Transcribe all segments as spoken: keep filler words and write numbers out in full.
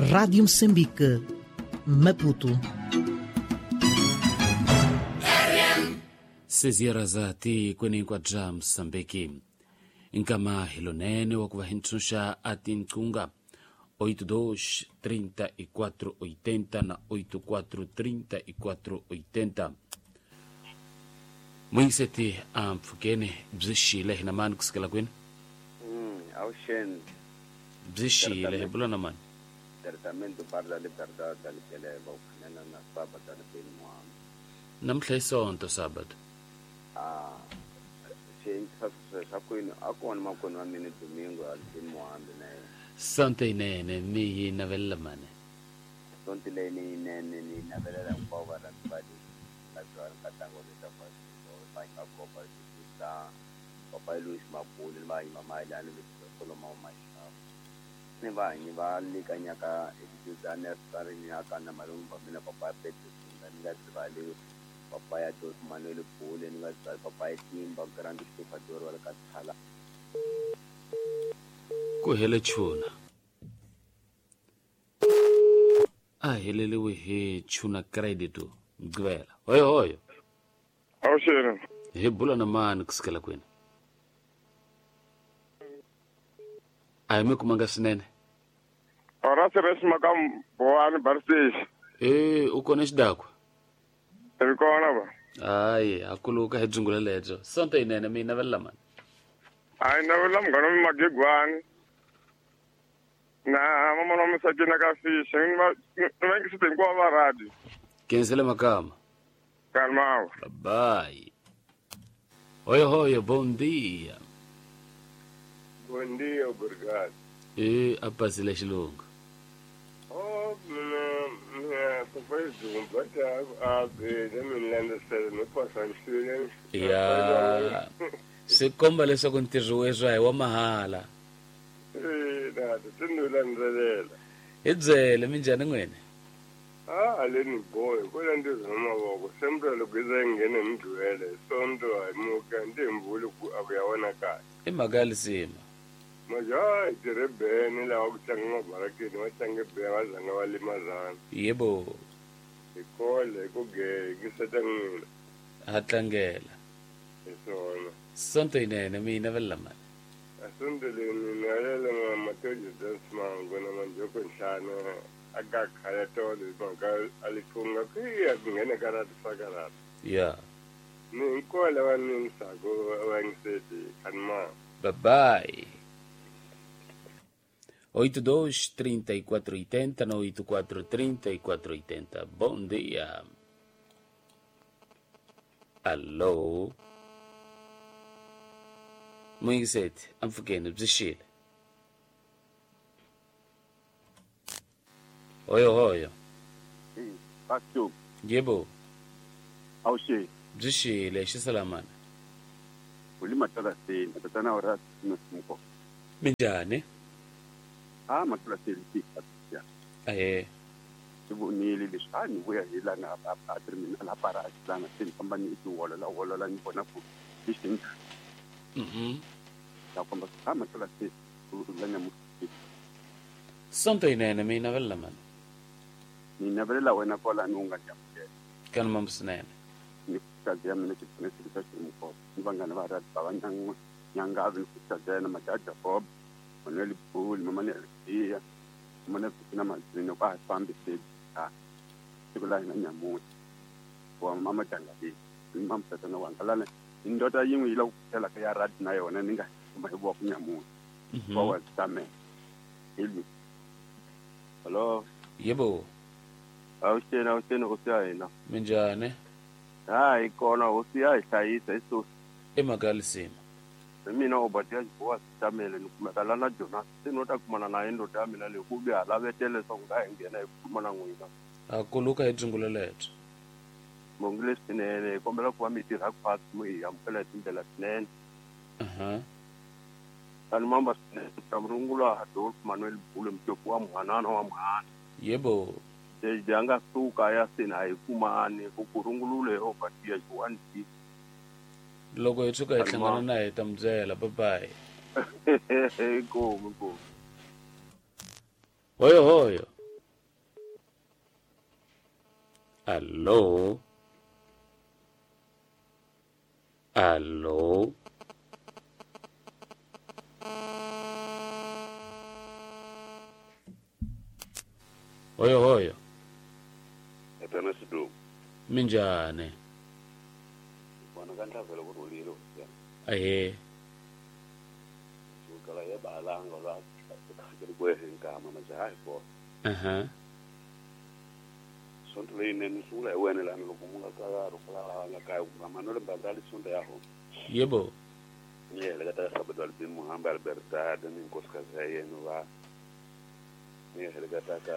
Rádio Moçambique, Maputo. Sezira zati kwenye kwa jam Msambiki. Nkama hilonene wa kuvahintusha ati nkunga oito dois, trinta e quatro, oitenta na oito quatro, trinta e quatro, oitenta. Mwinseti amfukene bzishile hinaman kusikala kwene? Mm, aushen. Bzishile hebula naman? Certamente parla liberdade daquele baucanena na sábado da bem moam. Namtlay sonto sábado. Ah, sim, sa kuino ako na makuno na mini domingo al bem moam ne. Santa inene mi navella mane. Sonti le ni nene ni navella un po' vara badi. La sua katango de tapa. Pai ka ko pa sita. Papai Luis Mapul mai mama ya ni solo mau mai. Ne va ni va li kanya ka exudaner sari ni aka na malung pamina papa pet nda tsali papa ya to Manuel Pule ni va papa team background sto fator wala ka thala Ku hele chuna. Ah, helele we he chuna kreditu. Gwela. Hoyo hoyo. Aushen. He bula naman kusikala kwene. Ay me kumanga sinene. Ora se res makam boani barstage. Eh, uko neshdako. Ebikona ba. Ay, akuluka hedzungula lezo. Santa inene mi navella man. Ai na velam ganom magigwani. Na mama no misakina ka fish. Nwa nwa kisite kwa baradi. Kenzele makama. Calmao. Bye. Hoyo hoyo, bom dia. Bom dia, obrigado. Eh, apazile shilungu. Oh, mina papai zoom bata a be da min landa sel no pasan student. Ya. Se komba leso kuntirwezo ay wa mahala. Eh, da tunu landa lela. Idzele minjani ngwene? Ah, aleni boy, kola ndi zama boko. Sempre lo ngene mdwele. Sonto ayimuka ndembulu ku akuyawona kahle. Imagali sima. Maja irebeni la ukutanga barakini watanga bewa zanga wali mazana. Yebo. Ikole kuge gisetangila. Hatlangela. Isona. Santa inene mi navella man. Asundele ni nalela ma matojo dansma ngona manjoko nshana agakhala tole banga alifunga kuya ngene karatu sakaratu. Ya. Ni ikole wani sago wangiseti kanma. Bye bye. oito dois, trinta e quatro, oitenta na oito quatro, trinta e quatro, oitenta. Bom dia. Alô? Mwingiseti, amfukene, bzishile. Hoyo hoyo. sim pasto Yebo, aushe bzishile, shisalamana. ulima tala se tatana ora no smuko Minjani? ah matula se li ya Eh, sibu ni li lishani we ila na ba terminal la para sana sin company itu wala la wala la ni bona ku dishin mhm. ya kwamba kama tula se ulanya mu Santa inene mi navella man. ni nabela wena kola nunga jamke Kan mamsnene. ni kazi ya mimi kitene silika smuko nibangana bara babanyang nyanga avi kutaja na majaja bob Manuel Pool mama ni ya mama na mazini kwa pambe se ah sikula ina nyamu wa mama tanga bi mama tatana wangalana indota yingu ila kutela ka ya rad na yona ninga mayibo kunyamu kwa wa tame ilmi hello Yebo, ausena ausena usiaina minjani? ah ikona usia sai sai so Imagali sima. mina obatia kwa tamele nukumekala na Jonas sinota kumana na endo tamela le kubi ala betele songa ngena kumana ngwina Akuluka hedzungula lezo. mongile sinene kombela kwa mitira kwa mu ya mpela tindela sinene Aha. tan mamba sinene tamrungula Adolf Manuel Bule mtoko wa mwana wa mwana Yebo, je janga suka ya sina ikumane kukurungulule obatia juanti loko yetsuka hihlangana naye tambyela bye bye. go go Hoyo hoyo. Allo? Allo? Hoyo hoyo. Epena sidu. Minjani? Bona kanhla vele kurulilo. Aye. Ukala yebalanga la khakeli kwehengama manje hayi bo. Aha. Sonto leyine nisula wena lana lokumuka kakaro kula ngakaya ngamanole mbandali sonto yaho. Yebo. Ngiyele kata sabado albi muhamba alberta deni nkosikazi yenu ba. Ngiyele kata ka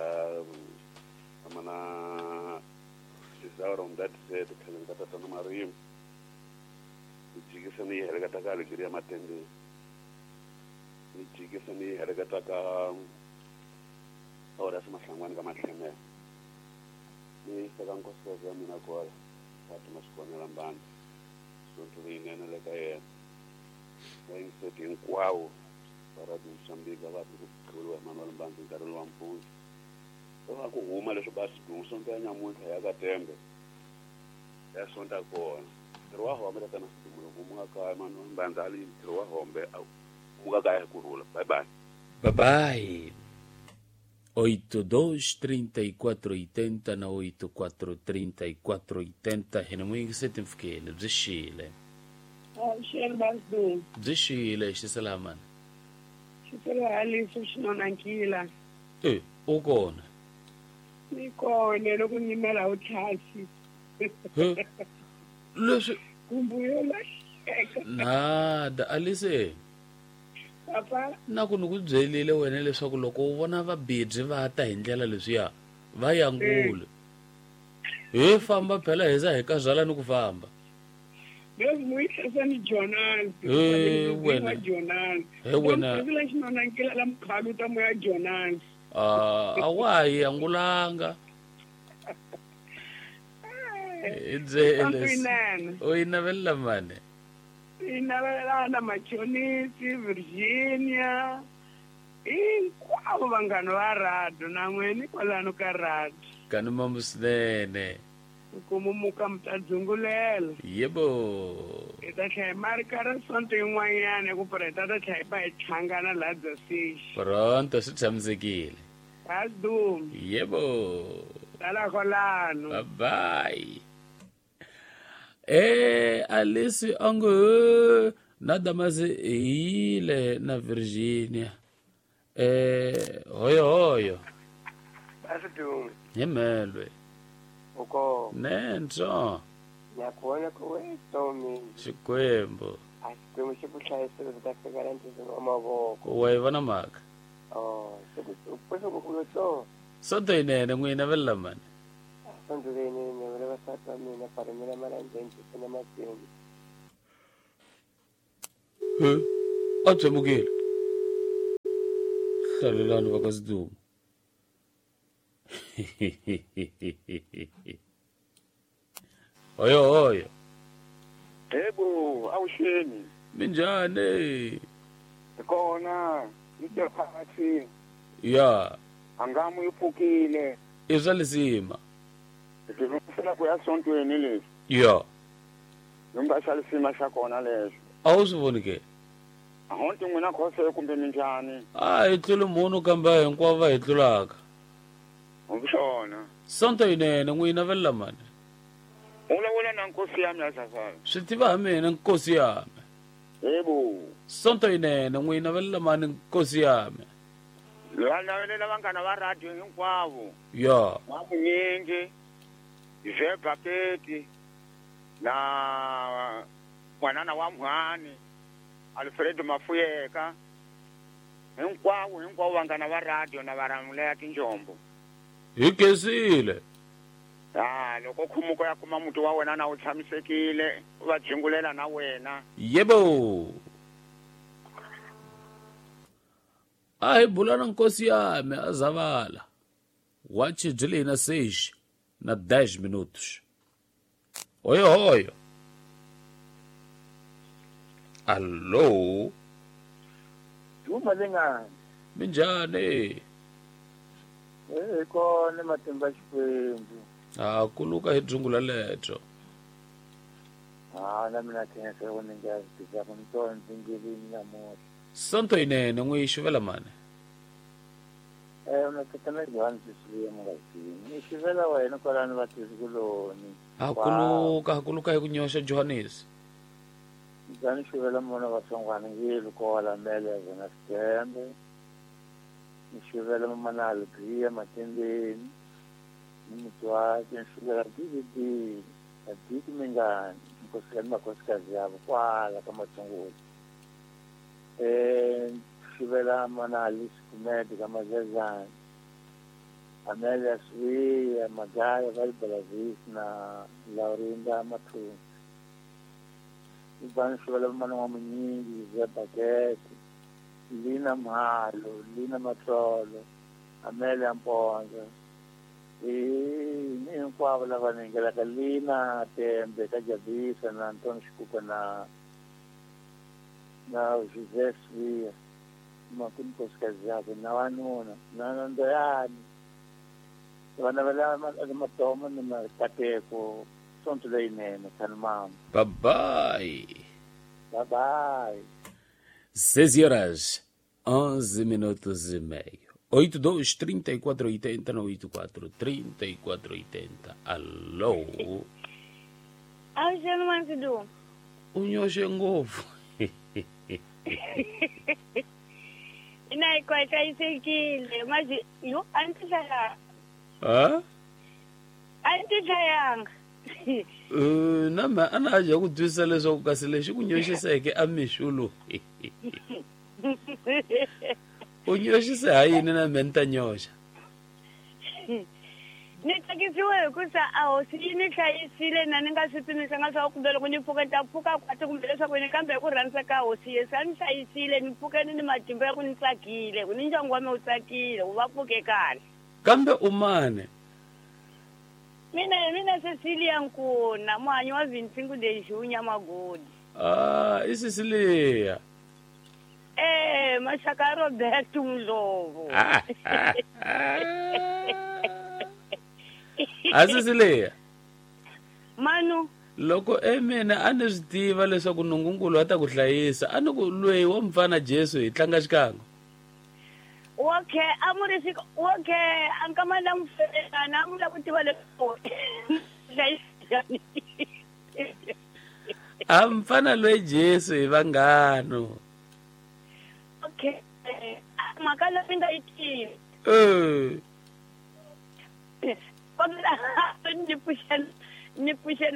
amana sisauro mdati zetu kele kata tano marim. Nijikisa ngiyele kata ka aligiria matende. Nijikisa ngiyele kata ka ora simahlangwani kamahleme. Ni saka nkosikazi yami nakwala. Watu masikonela mbandi. Sonto leyine leka yena. Waingisethi inkwawo baradi Mozambique abantu kukhulwa Manuel Mbanzi nkarhi wa mpfula loko ku huma leswo ba sidungu sonto ya nyamuntlha ya katembe ya sonta kona ntirho wa hombe tana sidungu loko munga kaya Manuel Mbanzi ali ntirho wa hombe munga kaya kurhula bye bye Bye bye. oito dois trinta e quatro oitenta na oito quatro trinta e quatro oitenta hina mwingisethi mfikile bzishile Shel Basdu. bzishile xisalamana Xiselo haliso xinona nkila. eh ukona Ni kone loko nyimela u tlhasi. He? leswi Kumbuyo la xeka. nada alise Papa, na ku ni ku byelile wena leswaku loko u vona vabidyi va ta hi ndlela leswiya va yangule hi famba phela hi za hi kazala ni ku famba Deus muito essa ni Jonas. Eh, wena. Jonas. Eh, wena. Sila xinona nkila la mkhalu ta moya Jonas. Ah, a wa ha yi yangulanga hi byele Inene. u yi navelela mani Inavelana machonisi, Virginia. Hinkwavo vanghana va rado na n'wini kwalano ka rado. kani mamu swinene Kumumuka mutadzungulela. yebo Hi ta tlhela hi marika ra sonto yin'wanyana hi ku pureta ta tlhela hi pa hi tlhangana laha Dzasixi. pronto swi tshamisekile Hasdum. yebo Tala kwalano. bye bye eh alisi angu na damaze ile na Virginia eh hoyo hoyo Basdu. yemelwe Uko nento nyakuona kuwe Tommy. xikwembu Asikwembu xikuhlayiselo ta fika la ntisi wa mavoko. wa yi vona mhaka Oh, siku kulo to. sonto yinene n'wina velela mani Sonduleni ne vele vasati va mina parimela malanjeni na matimba. he a tshemukile hlalelani vakasidumu hoyo hoyo Yebo awusheni minjani kona into phakathi ya angamu iphukile i swa lisima ndivusela ku ya sontweni leswi ya nomba xa lisima xa kona leswi a wu swi voni ke a ho nti n'wina khose kumbe minjhani a hi tluli munhu kambe hinkwavo va hi tlulaka u swona sonto yinene n'wina velela mani u vulavula na nkosi ya mina sasana swi tiva ha mina nkosi yami yebo sonto yinene n'wina velela mani nkosi yami lanavelela vanghana va radio hinkwavo ya Mamunyingi Ive Baketi na mwanana wa Mhani Alfred Mafuyeka hinkwavo hinkwavo vanghana va radio na varamuleka tinjombo hi kesile ah loko khumuko ya kuma muti wa wena na u tshamisekile u va jingulela na wena yebo a hi bula na nkosi yami a zavala wa chijile na seis na dez minutos hoyo hoyo allo Uma lengani. minjani Eh kona matimba xikwembu. Ah, kuluka hedzungula letho. Ah, na mina khensa wona ngiyazisa kumntonzi ngilini namuhla. Sonto inene nguyishuvela mane. Eh, unakutana Johan sisiye mngazini. Nishivela wena kwalani batisikuloni. Ah, kuluka kuluka ekunyosha Johannes. Nishivela mona basongwana ngilo kola mele zona stembe. Nishivela mama alegria matendeni. Nimutwake nishivela didi didi mengani. Nkosikazi makosikazi yabo kwala kama tunguli. Eh, Shivela Manali Kumedi kama Zezan Amelia Sui, Magaya Valbalavis na Laurinda Matu Iban Shivela Manamini, Zebaget, Lina Mahalo, Lina Matrolo, Amelia Mponga e kwa wala vanengela Lina Tembe Kajabisa na Anton Shkuka na na José Sui makuni nkosikazi yabo nawanuna nanondoyani vana vala matoma ni makateko sonto leyinene khani mama. Bye bye. Bye bye. seis horas, onze minutos e meio. oito dois, trinta e quatro, oitenta, oitenta e quatro, trinta e quatro, oitenta. Alô? Ah, você não manda do? Unyoshe ngovu. Ina ikuwa itaisekile, maji, yu, antitaya. Ha? Antitayanga. Uh, nama anaja kutwisa leswaku kasi lexi ku nyoxiseke a mixulu. U nyoxise ha yini na me ni ta nyoxa? Ni tsakisiwe hikusa a hosi yi ni hlayisile na ni nga swi pimisangi swa kumbe loko ni pfuka ni ta pfuka kwati kumbe leswaku ni kambe hi ku rhandza ka hosi Yesu a ni hlayisile ni pfukeni ni matimba ya ku ni tsakile ku ni ndyangu wa me wu tsakile wu va pfuke kahle. Kambe u mane? Mina mina Cecilia Nkuna muhanyi wa Vinsingu lexi wu Nyamagodi. Ah, i Cecilia. Eh, Mashaka Robert Mlovo. A Cecilia. Manu. Loko emena a ni swi tiva leswaku Nungungulu a ta ku hlayisa a ni ku lweyi wa mfana Jesu hi tlanga xikan'we. Okay, amuri siko okay, ankamanda mfana amula ku tiva leswo. A mfana lweyi Jesu hi vanghano. Okay. Makala pinda iti. Eh. Pagla ni pushen ni pushen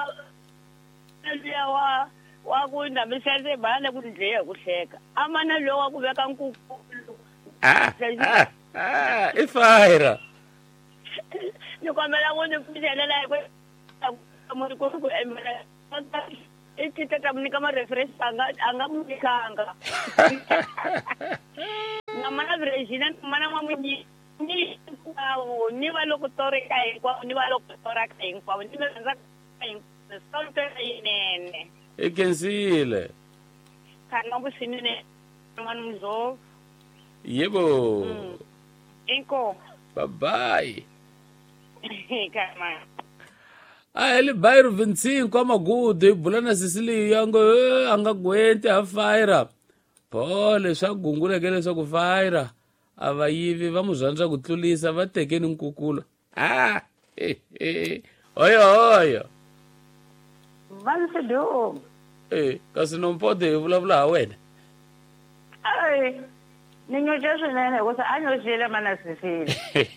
na wa wa ku ndamisese bana ku ndleya ku hleka. Amana lo wa ku veka nkukulu. Ah. Ah. Ah, i fire. Ni kwamela ku ni pushelela hi ku muri ku ku emela. Ikita tamni kama reference anga anga munikanga. Na mana vrejina mana mamunyi ni kwa ni walo kutore kai kwa ni walo kutora kai kwa ni menza kai sonto inene. Ikensile. Kana businine manumzo. Yebo. Mm. Inko. Bye bye. Kama. A ele bairro vinte e cinco amagudo ibulana Cecilia yango anga gwente a fire. Pole swa gungula kele swa ku fire. Avayivi va muzanza ku tlulisa va tekeni nkukulu. Ah. Eh eh. Oyo oyo. Vanse do. Eh, kasi non pode vulavula ha wena. Ai. Ninyo Jesu nene kusa anyo sile mana Cecilia.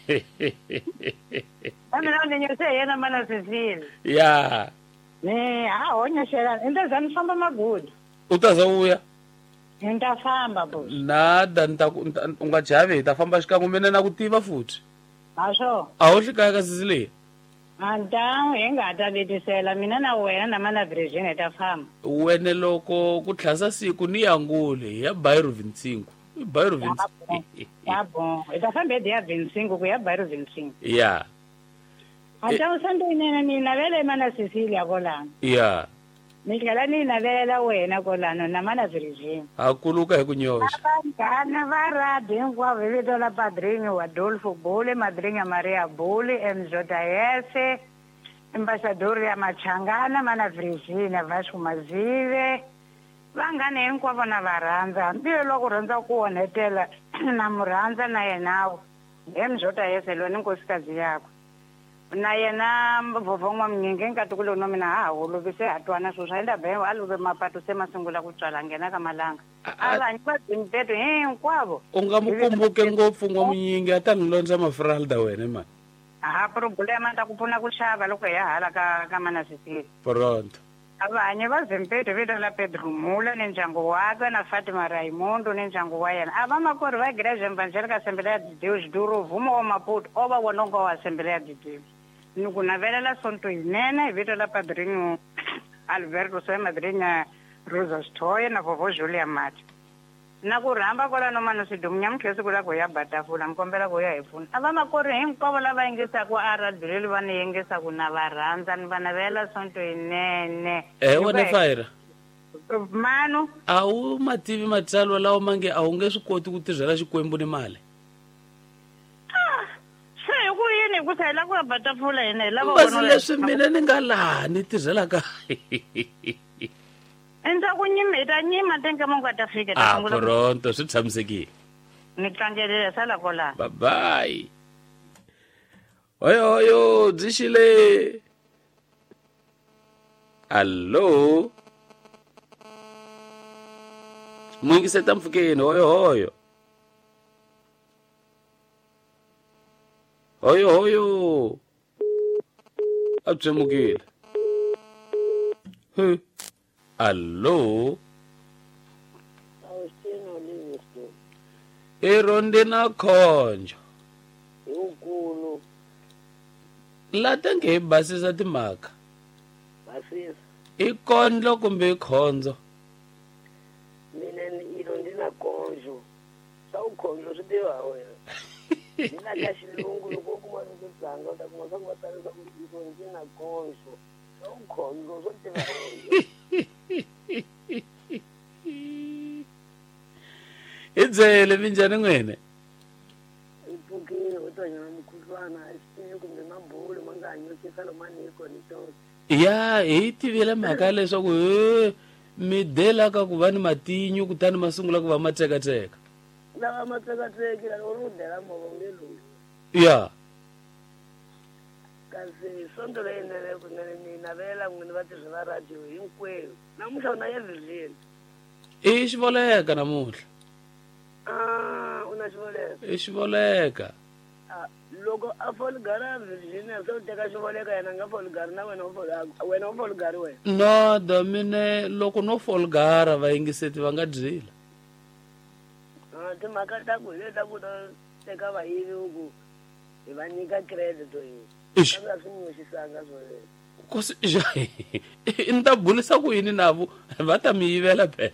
Amina ninyo se yena mana Cecilia. Ya. Ne, ah onyo shela ende zanifamba magudi. Utazawuya? Nitafamba boss. Nada nita unga jave ta famba xikan'we mina na ku tiva futhi. Asho. A wu xikaya ka Cecilia? Andawu hi nga ta letisela mina na wena na mana Virginia ta famba. Wene loko ku tlhasa siku ni yangule ya bairro vinte e cinco. Bairro vinte e cinco. Ya bon. Ita famba dia vinte e cinco ku ya bairro vinte e cinco. Ya. Andawu sando inene mina vele mana Cecilia kola. Ya. ni tlhela ni navelela wena kolano na mana Virginia. Akuluka hi ku nyoxa. Vanghana va radi hinkwavo hi vito la padrinyo Adolfo Bule, madrinya Maria Bule, Emzodayese, Ambassador ya Machangana, mana Virginia, Vasco Mazive. Vanghana hinkwavo na va rhandza. Mbiyo loko rhandza ku onhetela na murhandza na yenawo. Emzodayese lo ni nkosikazi yakwe. Na yena vovongwa mnyinge nkati kulo nomina ha holovise hatwana so swaenda be alove mapatu se masungula ku tswala ngena ka malanga abanye ba timpeto hinkwavo ungamukumbuke ngopfu ngomnyinge atanilonza mafralda wena man aha problema ta kupuna ku xava loko ya hala ka ka mana sisili pronto abanye va zempeto vito la Pedro Mula ni ndyangu wakwe na Fatima Raimondo ni ndyangu wa yena ava makori va Igreja Evangelica Assembleia de Deus duro vumo wa Maputo ova wonongo wa Assembleia de Deus ni ku navelela sonto yinene vito la padrinyo Alberto Soe madrinya Rosa Stoye na vovo Julia Mati na ku rhamba kola no mano sidumunya mkhesi kula ku ya Batafula mkombela ku ya hefuna ava makori hinkwavo lava yingisa ku aradhureli va ni yingisa ku na va rhandza ni va navela sonto yinene eh wena Fire mano a wu mativi matsalwa lawa mange a wu nge swi koti ku tirhela Xikwembu ni mali ku thela ku Batafula yena lava basi leswi mina ni nga laha ni tirhela ka enza ku nyimeta nyima tenke mo ka ta fika ta sungula ah pronto swi tshamisekile ni tlangelele sala kola bye bye oyo oyo dzishile allo mwingiseta mfukeni oyo oyo oyo oyo atswemukile he allo awusino livisto eronde na khonjo ukulu lata nge basisa timhaka basisa ikondlo kumbe ikhonzo mina ni ironde na khonjo sa ukhonjo swi tiva wena nina ka xilungu loko kuma ni tsanga ta kuma swa ku va tsarisa ku ironde na khonjo sa ukhonjo swo tiva idzele minjhani n'wene ipfukile u to nyama mukhuhlwana exitini kumbe mambulu ma nga hanyokisa lo maniko ni tona ya hi tivile mhaka leswaku mi dela ka ku va ni matinyu kutani ma sungula ku va ma tsekateka lava ma tsekatsekile loko ri dela mavongelo ya kasi sonto leyinene kunene ni navela n'wini va tirhi va radio hinkwerhu namuntlha u na ya Virginia i xivoleka namuntlha ah u na xivoleka i xivoleka loko a folgara Virginia se u teka xivoleka yena nga folgari na wena wena u folgari wena no domine loko no folgara vayingiseti va nga dyile ah timhaka ta ku leta ku ta teka vayivi ku hi va nyika credit hi kambe swi nyoxisanga swona kosi ni ta bulisa ku yini navo va ta mi yivela pe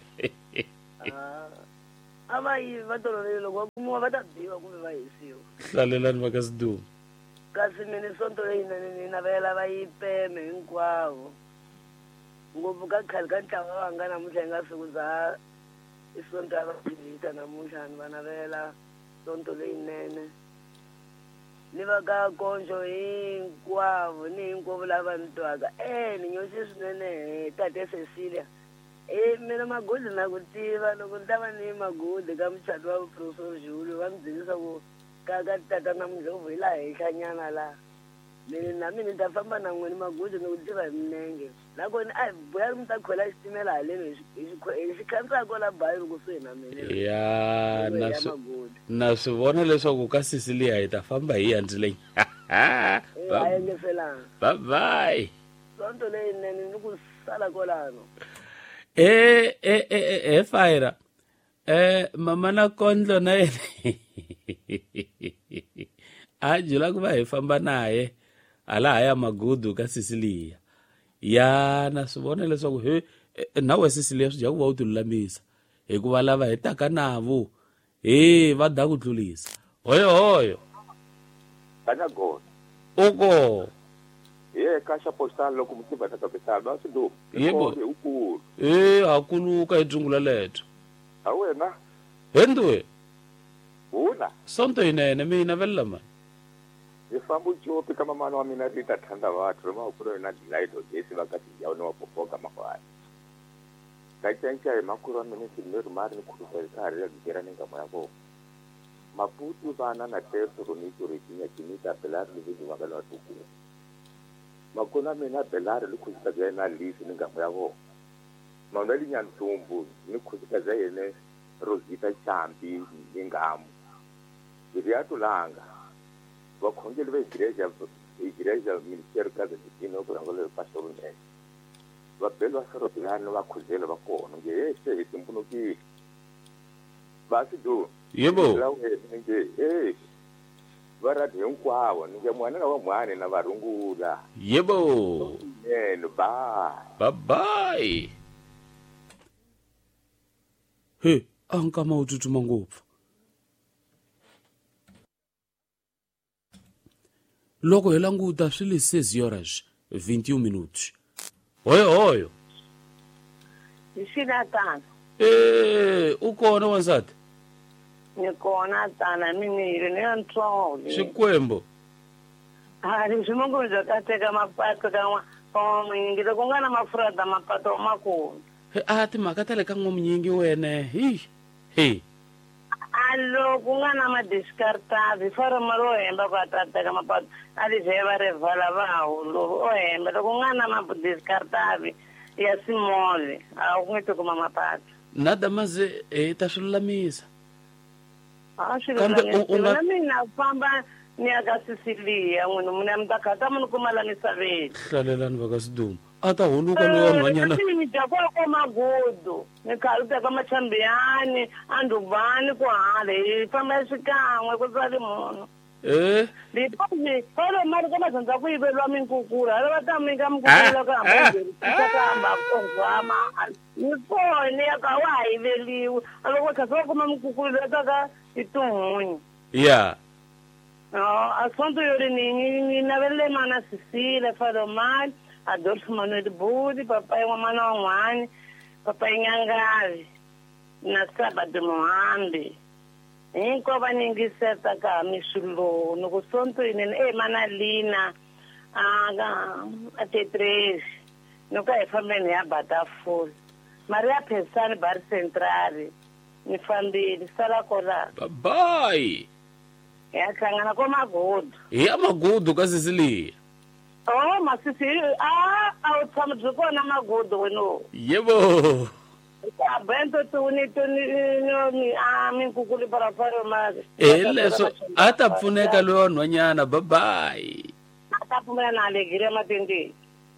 a va yivi va tolovele loko va kumiwa va ta biwa kumbe va hisiwa hlalelani va ka Siduma kasi mini sonto leyinene ni navela va yi peme hinkwavo ngopfu ka khale ka ntlawa va nga namuntlha hi nga siku za i sonto ya vavhita namuntlha ni va navela sonto leyinene ni va ka konjo hinkwavo ni hinkwavo lava ni twaka eh ni nyoxi swinene tate Cecilia eh mina Magodi na ku tiva loko ni ta va ni Magodi ka muchato wa Professor Zulu va ni byelisa ku ka ka tata na Mdlovu hi laha henhla nyana laha mina na mina ni ta famba na n'wini Magodi ni ku tiva hi milenge nakona a boya mi ta khwela xitimela haleni hi xikhandzako la Bayero kusuhi na mina ya na na swi vona leswaku ka Cecilia hi ta famba hi yandleleni bye bye sonto leyinene ni ku sala kolano eh eh eh eh Fire eh mama na kondlo na yena a jula ku va hi famba naye ala haya Magudu ka Cecilia ya na swi vona leswaku he nawe Cecilia swi ja ku va u tilulamisa hikuva lava hi taka navo he va da ku tlulisa hoyo hoyo kana gona uko ye kasha postal loko mutiba ta capital basi do Yebo. ukulu Eh hakuluka ijungula lethu. awena Hendwe. una Sonto inene mina vela man. ifamba ujopi kama mwana wa mina rita thanda watu roma ukuro na delight ogesi vakati yaona wapopoka makwani kachancha makuru amene simeru mari nikuruvaikari yakugera nengamo yako maputu vana na teso ronicho rechinya chimita pelari livizi vakana watukuru makona amene apelari likhuzikaza yena lisi nengamo yako mauna linyantumbu nikhuzikaza yene rosita chambi nengamu iri yatulanga vakhongeli veigreja igreja ministério casa divina okurangole pastor ne vabelo vasorobelani vakhuzela vakona nge yese itimbunuki basi do Yebo. nge eh varati hinkwavo nge mwana na vamwani na varungula Yebo. neno bye Bye bye. He, ankama ututuma ngopfu. Loko hi languta swi le six horas vinte e um minutos. Hoyo hoyo. Hi xina tana. Eh, u kona wansati? Ni kona tana minile ni ntsongo. Xikwembo. Hari swimongo byo kateka mapatu kan'wa omingile ku nga na mafurata mapato makulu. He a timhaka ta le ka n'wamnyingi wene hi he Allo ku nga na madiscartavi foroma ro hemba ku atateka mapato ali jeva revala vahulu o hemba loko nga na madiscartavi ya simole a ku nge tikuma mapato. na damaze eh ta swilulamisa. A swilulamisa mina famba ni aka Sicilia n'wina mune mtakata munhu kumala misaveni. Hlalelani vaka Siduma ata huluka lowa nhwanyana. Ni jakwa ko magudu ni khaluta ka machambiyani andubani ku hale famba xikan'we ku tsali munhu. Eh Lipozi polo mari kama zanza ku yibelwa minkukula lava ta minga mukukula ka hamba ka hamba konzama ni fone ya ka wa yiveliwa loko khaso kuma mukukula ta ka ituhunyi. ya No, asonto yori ni ni na vele mana Sicile Falomar, Adolfo Manuel Budi, papai wa mana wangwani, papai Nyangavi, na Sabado Mohambi. Inko baningiseta ka misulo, no kusonto ine e mana Lina, aga ate tres, no ka e famene ya Bataful. Maria Pesani Bar Centrale, ni famili sala kola. bye bye. Ya kangana ko magudu. Ya magudu ka Sicilia. Oh, masisi ah au tsamu dziko na magudu weno. Yebo. Ta bento tu ni tu ni ni ah minkukuli para para ma. Eh leso ata pfuneka lowa nhwanyana bye bye. Ata pfuneka na alegria matindi.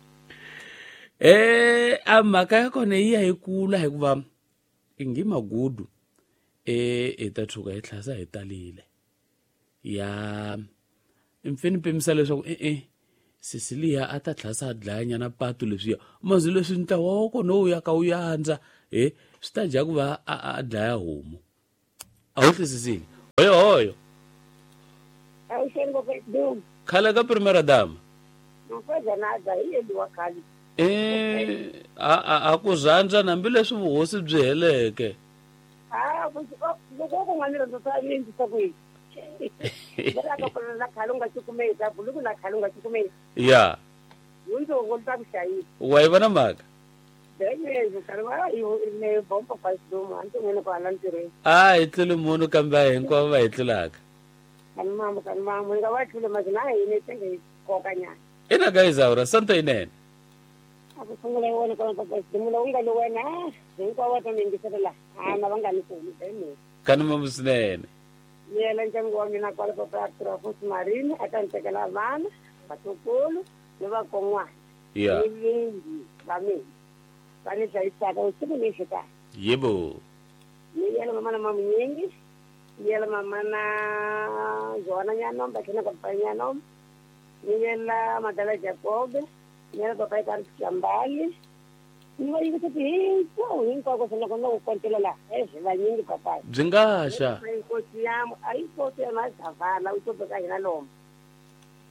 Eh amhaka ya kona yi ya yi kula hikuva ingi magudu eh etathuka hi tlhasa hi talile. Ya mfeni pemisa leswaku eh eh Sicilia ata tlhasa dlanya na patu leswiya mazi leswi ntlawa wa kona u ya ka u yandza eh swi ta dya ku va a dlaya homu a wu twisisile hoyo hoyo Ai shengo pe dum. khale ka primera dama Mfeza nada hiyo ndi wakali. eh a a ku zandza nambileswi vuhosi byi heleke. Ah, loko ko ngani ro ta yindi sa ku. Bera ka pona na khalunga chukumeza, buluku na khalunga chukumeza. Ya Unzo ngolta kushayi. wa yi vona mhaka Denge karwa iyo ne bomba pa dum antu ngene ko anantire. a hi tlele munhu kambe a hinkwavo va hi tlelaka. Kan mama kan mama nga wa tlule mazina ine tenge ko kanya. Ina ka Isaura santo inene. Ako sungule wona ko pa dum lo nga lo wena. Hinko wa ta ningisela. Ana vanga ni ko ni. Kani mamusinene. Yela njangu wa mina kwa pa tra fus marine atantekela vana patukulu ne va kongwa. Ya Ni bami. Bani saisa ko sibu ni shika. yebo Ni yela mama na mama nyingi. Yela mama na Joana nyano bakina ko pa nyano. Ni yela madala Jacob. Ni yela ko pa kar chambali. Ni wa yiku ti ko hinko ko sala ko no kontelela. Eh va nyingi papa. byi nga xa Ai koti yam ai koti na savana utoka ina lomba.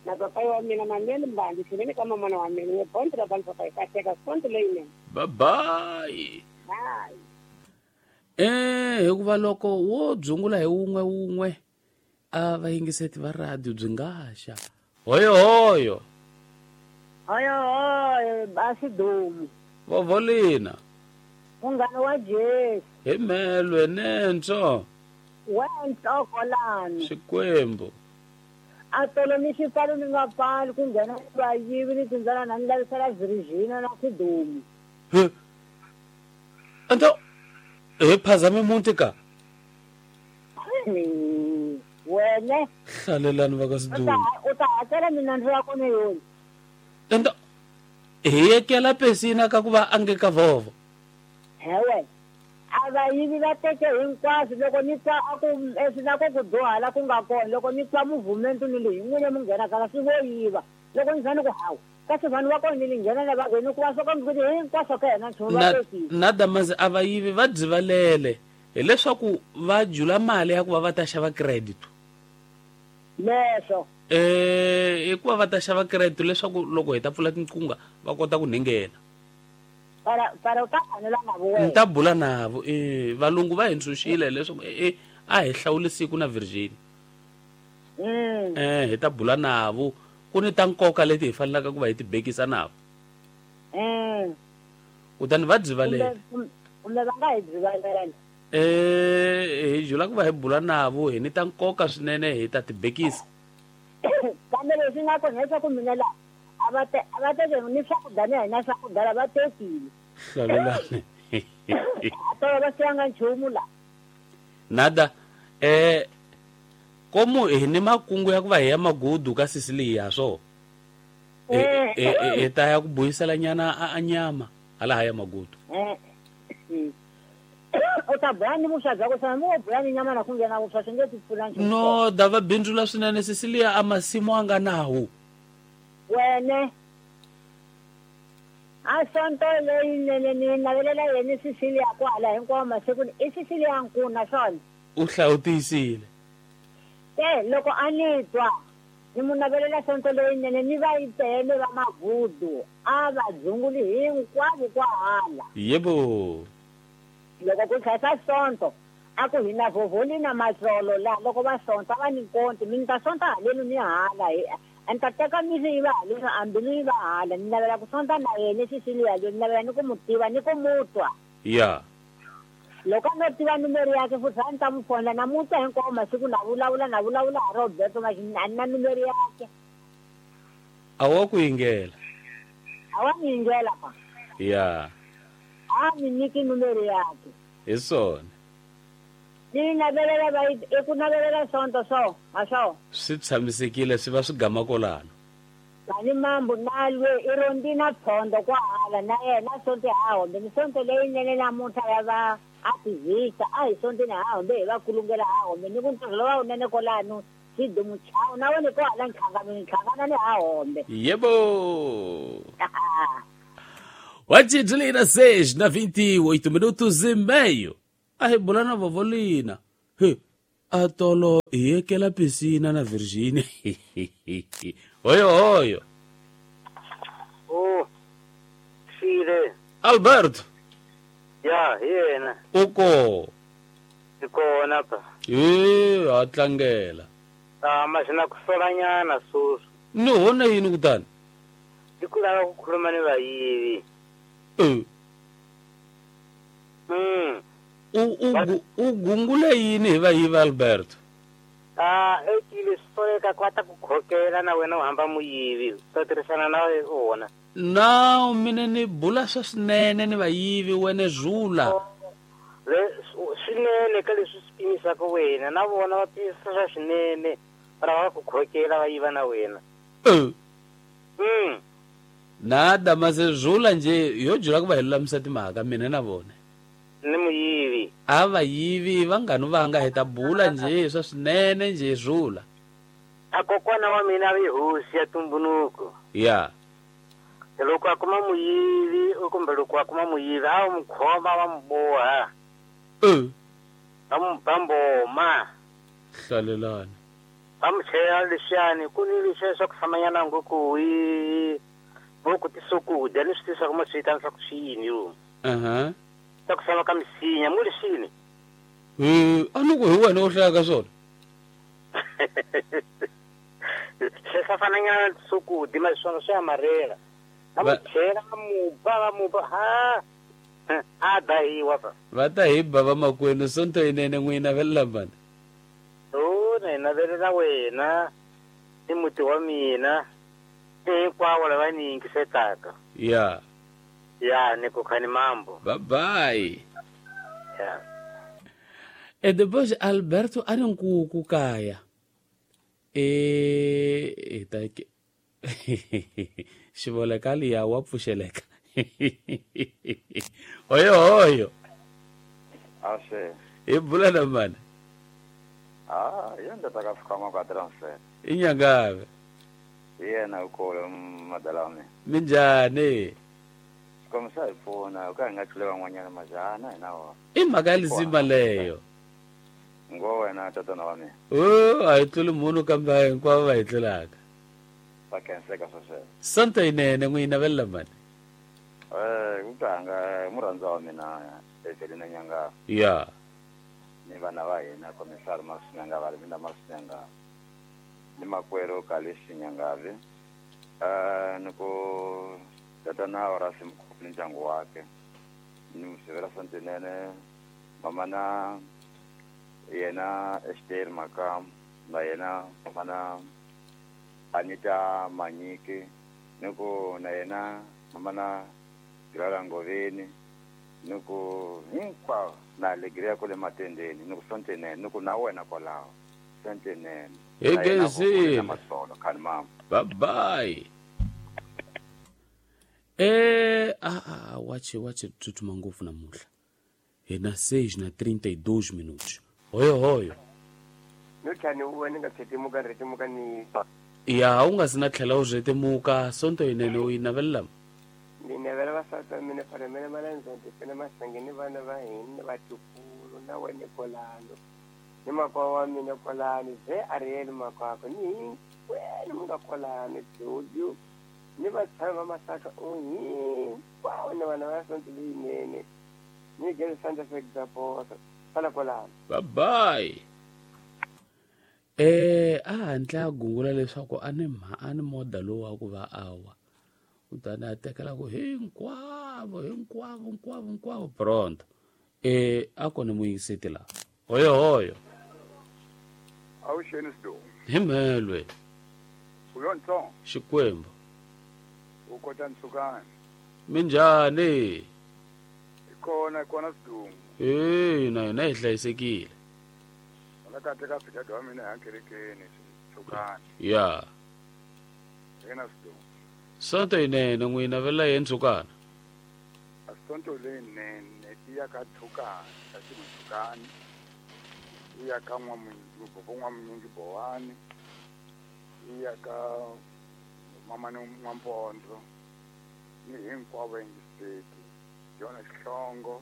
na papa wa mina manene mbandi sinene kama mwana wa mina ponto la papa ikateka ponto leine. Bye bye. Bye. Eh, hikuva loko wo dzungula hi un'we un'we a vayingiseti va radio byi ngaxa. Hoyo hoyo. Hoyo hoyo basi domu. Vovolina. Ungana wa Jesu. Himelwe nentswo. Wento kolani. Xikwembu. Atolo ni xipfalo ni nga pfali ku nghena vayivi ni tindzana na ni lavisela Virginia na Sidomu. Anto e phazame munti ka. Wene. Hlalelani va ka Sidomu. U ta hakela mina ndzi ya kona yoni. Anto hi yekela pesina ka ku va ange ka vovo. Hewe. Avayivi va teke hinkwaswo loko ni twa a ku esina ko ku dyohala ku nga kona loko ni twa movement ni leyi n'wine mu nghena kala swi vo yiva loko ni zani ku hawu kasi vanhu va kona ni li nghena lava ngheni ku va swo ka migodi hinkwaswo ka yena nchumu va tekile na damazi a vayivi va dzivalele hileswaku va jula mali ya ku va va ta xava credit leswo eh hikuva va ta xava credit leswaku loko hi ta pfula tinqunga va kota ku nghena para para u ta fanela na vona nta bula navo eh valungu va hintsuxile leswaku eh a hi hlawuli siku na Virginia mm eh hi ta bula navo ku ni ta nkoka leti hi fanelaka ku va hi tibekisa navo mm kutani va dzivalele kumbe va nga hi dzivalela eh hi jula ku va hi bula navo hi ni ta nkoka swinene hi ta tibekisa kambe leswi nga kona leswaku mina la abate abate ni swakudya ni hina swakudya va tekile hlalelani atolo va siyanga nchumu la nada eh komu hi ni makungu ya ku va hi ya magudu ka Sicilia so eh eh ta ya ku buyisela nyana a nyama hala ya magudu eh o ta bani mu shaza ko sana mu bani nyama na kungena ku swasenge tipfula nchumu no dava bindula swinene Sicilia a masimu anga nawu wene a sonto leyi nene ni navelela yeni Sicilia kwala hinkwawo masiku i Sicilia nkuna swona u hlawutisile eh loko a ni twa ni mu navelela sonto leyi nene ni va yitele va magudu a va dzunguli hinkwavo kwa hala yebo loko ku khasa sonto a ku hina vovolina matsolo la loko va sonta va ni konti mi ta sonta haleni ni hala anta teka misi iva haleni ambili iva hala ni navela ku sonta na yena Sicilia ni navela ni ku mutiva ni ku mutwa ya loko no tiva numero yake futhi a ni ta mu fonela namuntlha hinkwawo masiku na vulavula na vulavula ha Roberto machini a ni na numero yake a wa ku yingela a wa ni yingela pa ya a ni niki numero yake hi swona ni navelela va i ku navelela sonto so masho swi tshamisekile swi va swi gama kolano tani mambo nalwe irondina phondo kwa hala na yena sonto hawo ni sonto leyi nene namuntlha ya va activista a hi sonto ni hawo be va kulungela hawo ni ku ntirho wa unene kolano Sidomu chao na wone ko hala nkhanga mi nkhanga na hawo yebo Wachi Julina seis na vinte e oito minutos e meio. A rebulana vovolina. He, atolo yekela piscina na Virginia. Oyo oyo. Oh. Sire. Alberto. Ya, yena. Uko. Iko napa. Eh, atlangela. Ah, masina kusolanyana susu. No, hona yini kutani? Dikula ukukhuluma ni vayivi. Eh. Mm. U ugungule yini hi vayivi Alberto? Ah, ekile sifoleka kwata kukhokela na wena uhamba muyivi. Sotirisana na wona. Na mina ni bula swinene ni vayivi wena zula. Le swinene ka leswi swipimisa ku wena na vona va pisa swinene para va kukhokela va yiva na wena. Eh. Mm. Nada mazezula nje yo jula ku va helula timhaka mina na vona. Ni muyivi. A vayivi vangani vanga heta bula nje swa swinene nje zula. A kokwana wa mina vi hosi ya tumbunuko. Ya. Loko akuma muyivi kumbe loko akuma muyivi a mkhoma wa mboha. Eh. Ambamboma. Hlalelani. amchela lishani kunilisha sokusamanyana ngoku i ngoku tisuku dani sitisa kuma sita sakushini ro aha sakusama kamsinya mulishini eh anuko hiwa no hlaka sona sesafananya tisuku dimashono sha marela amchela muba muba ha ada hi wapa vata hi baba makwenu sonto inene n'wina velambana oh nena verela wena ni muti wa mina hinkwavo lava ni yingisetaka ya ya ni ku khani mambo bye bye ya e depois Alberto a ri nkuku kaya e ta ke xivoleka liya wa pfuxeleka oyo oyo Ashe. hi bula na mani Ah, yenda taka fukama kwa transfer. inyangave Yena ukolo madalame. minjani Komsa ifona ukanga tlewa mwanyana majana nawo. i mhaka lizima leyo Ngo wena tata na wami. o a hi tluli munhu kambe hinkwavo va hi tlulaka Pakenseka sose. sonto inene n'wina velambani Eh, utanga muranza wa mina eselina nyanga. ya Ni vana va hina komisari Masinyanga vari mina Masinyanga. Ni makwero kalishi nyangave. Eh, niko tata na orasi mkupni jangu wake. Ni msivera santinene mama na yena Esther Makam na yena mama na Anita Manyiki. Niko na yena mama na Gilala Ngoveni. Nuku hinkwa na alegria kule matendeni nuku sonte nene nuku na wena kwa lao sonte nene egezi masolo kan mama bye bye eh ah ah wache wache tutuma nguvu namuhla hina seis na trinta e dois minutos hoyo hoyo Nuthani uwena ngathethemuka rethemuka ni ya ungasina tlhela u rhetemuka sonto inene u yinavelelama ninevela vasati va mina fana mina malandzonti fena masangeni vana va hina vatukulu na wena kolano ni makwavo wa mina kolani ze Ariel makwako ni hinkwenu mi nga kolani Jojo ni vatshami va masaka u hinkwawo ni vana va sonto leyinene ni gezi sandla sekzaposa fana kolano bye bye eh a handle a gungula leswaku a ni mha a ni moda lowu wa ku va awa kutani a tekela ku hinkwavo hinkwavo hinkwavo hinkwavo pronto eh a kone muyingiseti laha hoyo hoyo Awusheni Sido. hi mhelwe Uyontsongo. xikwembu Ukota Nsukani. minjhani Ikona ikona Sidungu. eh na yona hi hlayisekile Wala kate ka fika dwa mina yankerekeni Nsukani. ya Yena Sidungu. sonto inene n'wina vela ye Ntsukana Asonto leyinene iya ka Thukani kasi Nsukani. Iya ka N'wamunyingi bobo N'wamunyingi Bowani. Iya ka mama ni N'wampondo. Ni hinkwavo yingiseti. Yona Xihlongo.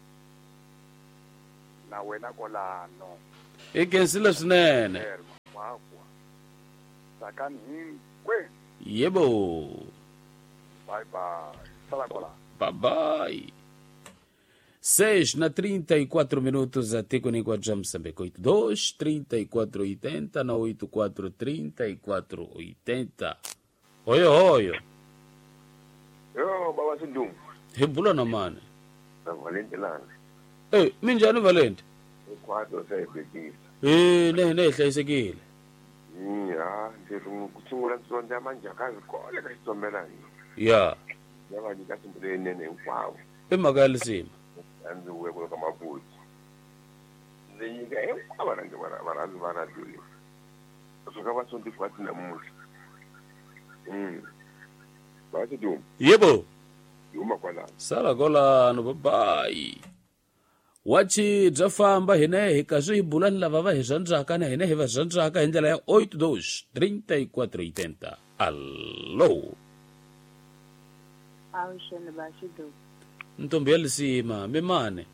Na wena kolano. i kensile swinene Wakwa. Sakani hinkwenu. yebo Bye bye. Sala kolano. bye bye seis na trinta e quatro minutos até com o já Moçambique oito dois trinta e quatro oitenta na oito quatro trinta e quatro oitenta hoyo hoyo Yo baba Sidungu. hi bula na mani Na Valente lana. eh minjhani Valente Ukwado sa ibekisa. eh ne ne hlayisekile Ya, ndiri kutsungula ntsonda manjakazi kole ka xitsombelani. ya Yava nyika simbule nene hinkwavo. i mhaka ya lisima Andzi uwe kulo ka mabuti. Ndzi nyika hinkwavo rhandzi varhandzi va radio leyi. Kusuka va sonti kwati namuhla. Mm. Baba Sidungu. yebo Yuma kwalano. sala kolano bye bye wachi bya famba hina hi kahle hi bula ni lava va hi zhandzaka na hina hi va zhandzaka hi ndlela ya oito dois trinta e quatro oitenta allo Awusheni bashidu. ntombi ya lisima mimane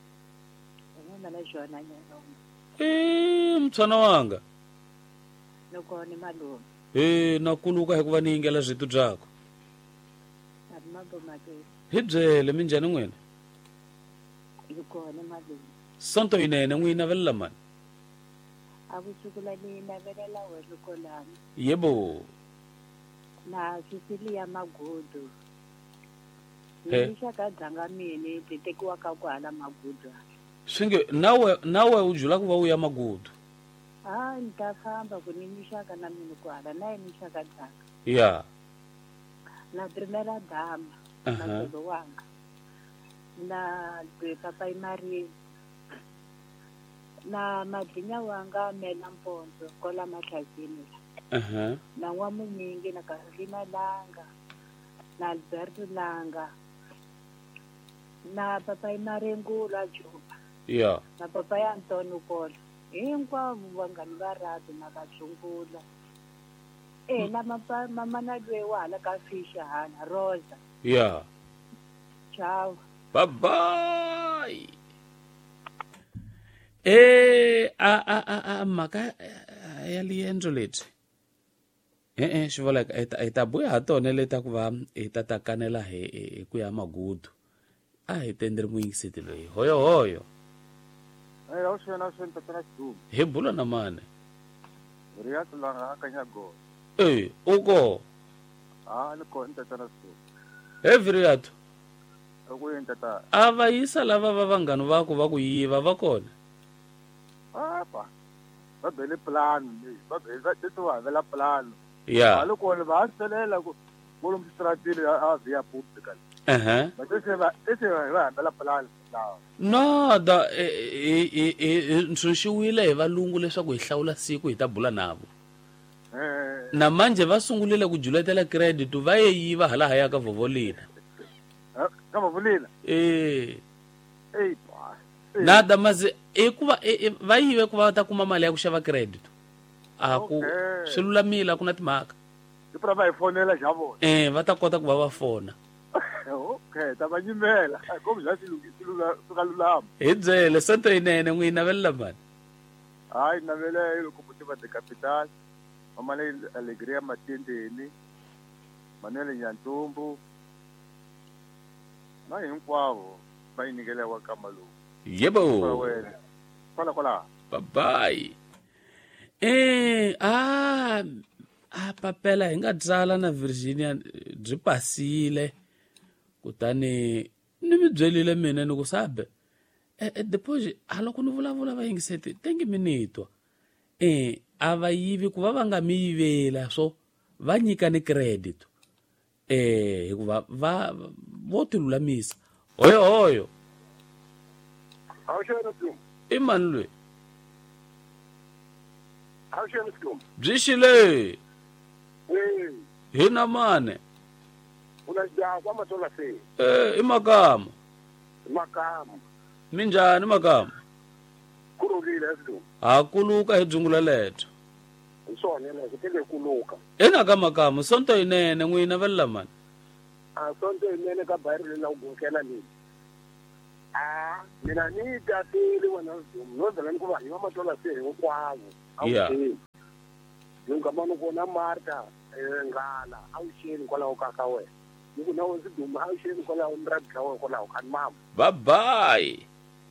Ngona la jona nyalo. eh mtshana wanga loko ni malume e na kuluka hikuva ni yingela byitu byako a ri mabomakeli hi byele minjhani n'wina yi kona malume sonto yinene n'wi navelela mani a kusukela ni navelela wena kolani yebo na sisili ya magudu He. ni xaka dzanga mini ti tekiwaka ku hala magudu swinge nawe nawe u jula ku va u ya magudu a ni ta famba ku ni nixaka na mini ku hala na yini xaka dzanga ya na primera dama Aha. na tolo wanga na dwe papa imari na madlinya wanga mela mpondzo kola mahlazini aha na n'wamunyingi na Carolina Langa na Alberto Langa na papa imarengulo a Juba ya na papa ya Antonio Polo hinkwavo vanghani va rado na vatshungula eh na mapa mama na lwe wala ka Fisher Hana Rosa ya ciao bye bye eh a a a a maka ya liendzo leti eh eh swi vula ka eta eta boya tone leta ku va eta takanela he ku ya magudu a hi tendere muingiseti loyi hoyo hoyo Eh, au shena shena tatana tu. he bula na mane Riya tulanga kanya go. eh uko Ah, ni ko tatana tu. every yato Aku yin tata. ava yisa lava va vanghani vako va ku yiva va kona Ah, pa. Ba bele plan, ba bele ba tetu wa bela plan. ya Alu ko le ba selela ko ko lum strategy a via publical. aha Ba tese ba tese ba bela plan now. no da ntshuxiwile hi valungu leswaku hi hlawula siku hi ta bula navo Eh, na manje va sungulile ku juletela credit va ye yiva hala haya ka vovolina kama vulila. eh Eh, pa. nada mas i ku va e- e- va yive ku va ta kuma mali ya ku xava credit a ku Okay. swi lulamile a ku na timhaka Di pra ba ifonela jabo. eh va ta kota ku va va fona Okay, ta ba nyimela. Ko bya silunga sukalulama. hi byele sonto yinene n'wi navelela mani Hayi na vele loko puti va de capital. Mama le alegria matendeni. Manele nyantumbu. Na hinkwavo va yinikela wa kamalu. yebo wena. Kola kola. bye bye eh ah a papela hi nga byala na Virginia byi pasile kutani ni mi byelile mina ni ku sabe e deposit haloko ni vulavula va yingiseti tengi minitwa eh a va yivi ku va va nga mi yivela so va nyika ni credit eh hikuva va vo ti lulamisa hoyo hoyo Au shena tu. i mani loyi Au shena tu. byi xile Eh, hi na mane unajua kwa matola se. eh i makama Makamu. minjhani makama Kurulile tu. ha kuluka hi dzungula leto Nsone na zipele kuluka. ena ka makama sonto yinene n'wi navelela mani Ah, sonto inene ka bayiri na ugukela ni. Ah, mina ni tatile wana no dala ni kuba ni matola se hinkwawo. Yeah. Ngamano kona Marta ngala awusheni kwalawo kaka we. Niku nawo ziduma awusheni kwalawo mrabha we kwalawo kan mama. bye bye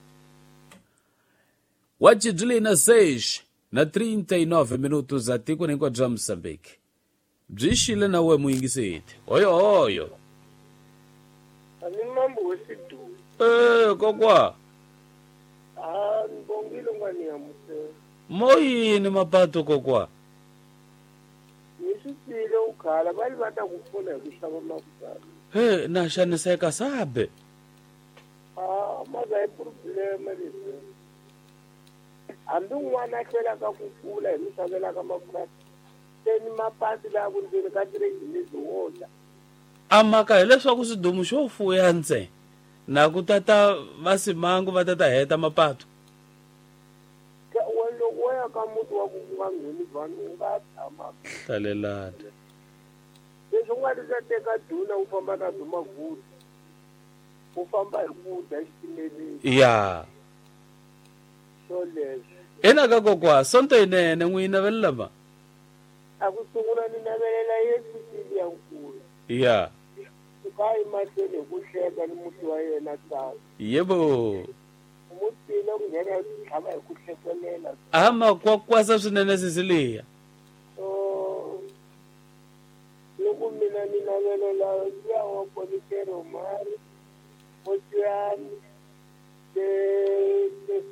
wachidule na seis na trinta e nove minutos a tiko nem kwa Moçambique byi xile na we muyingiseti hoyo hoyo Ani mambo wesidu. eh kokwa Ah, ngongile ngwani ya muse. moyini mapato kokwa Nisipile ukhala bali bata kufuna kushaba makuzana. he na xaniseka sabe Ah, maza e problema lesi. Andu n'wana hlela ka ku kula hi misavela ka mapurasi. Teni mapasi la ku ndzi ka tireki lezi woda. a maka hileswaku swidumu xo fuya ntsena na ku tata vasimangu va tata heta mapato Ka wena woya ka muti wa ku nga ngheni vanhu nga tshama. talelani Leswi nga ti teka duna u famba na duma vuti. U famba hi ku dya xitimeleni. ya So leswi. ena ka kokwa sonto yinene n'wi navelela ma akusungula ni navelela Yesu Siliya nkulu. ya Ukayi mahlweni hi ku hleka ni muti wa yena tsaka. yebo Umutile kungena tlhava hi ku hlekelela. ama kwakwasa swinene Sisiliya. So loko mina ni navelela ya wa Polikero Mari Motiani de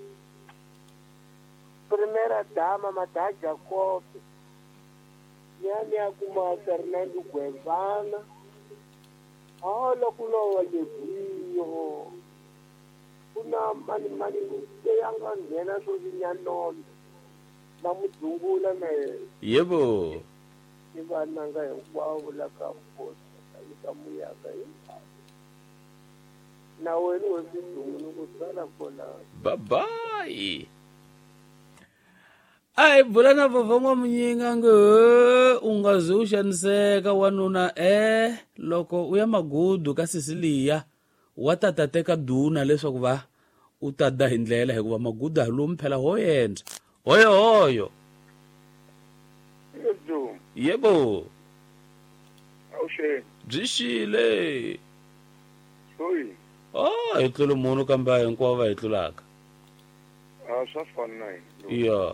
primera dama Mata Jacob nyani ya kuma Fernando Guevana hala kuna walebiyo kuna mani mani yanga ngena so zinyanondo na mudzungula na yebo ivananga hinkwawo la ka mposi ka muyaka hinkwawo na wena wesidungu ni ku tsala kona babayi ai bula na vovon'wa munyinga ngo u nga ze u xaniseka wanuna eh loko u ya Magudu ka Sisiliya wa ta ta teka duna leswaku va u ta da hi ndlela hikuva Magudu hi lomu phela ho yendla hoyo hoyo yebo awushe byi xile soyi oh hi tlule munhu kambe hinkwavo va hi tlulaka a swa fana na hina ya